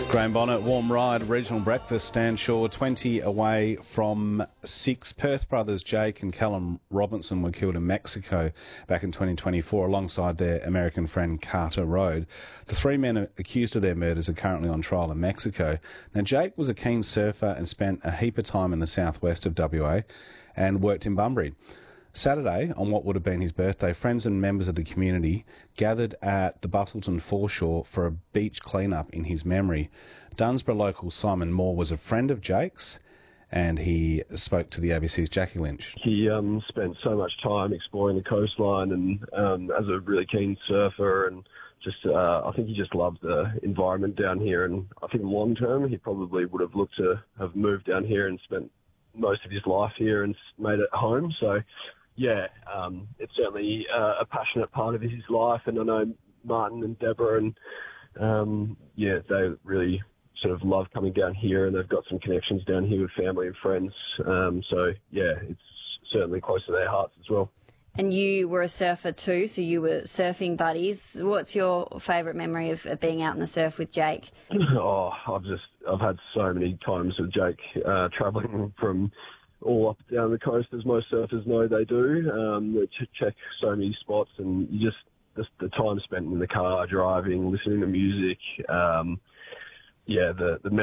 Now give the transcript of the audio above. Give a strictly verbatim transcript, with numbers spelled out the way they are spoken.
Graham Bonnet, Warm Ride, Regional Breakfast, Stan Shaw, twenty away from six. Perth brothers Jake and Callum Robinson were killed in Mexico back in twenty twenty-four alongside their American friend Carter Road. The three men accused of their murders are currently on trial in Mexico. Now, Jake was a keen surfer and spent a heap of time in the southwest of W A and worked in Bunbury. Saturday, on what would have been his birthday, friends and members of the community gathered at the Buttleton foreshore for a beach clean-up in his memory. Dunsborough local Simon Moore was a friend of Jake's, and he spoke to the A B C's Jackie Lynch. He um, spent so much time exploring the coastline and um, as a really keen surfer, and just uh, I think he just loved the environment down here, and I think long term he probably would have looked to have moved down here and spent most of his life here and made it home. So yeah, um, it's certainly uh, a passionate part of his life, and I know Martin and Deborah, and um, yeah, they really sort of love coming down here, and they've got some connections down here with family and friends. Um, so yeah, it's certainly close to their hearts as well. And you were a surfer too, so you were surfing buddies. What's your favourite memory of, of being out in the surf with Jake? Oh, I've just I've had so many times with Jake uh, travelling from all up down the coast, as most surfers know they do. Um, they ch- check so many spots, and you just, just the time spent in the car, driving, listening to music. Um, yeah, the the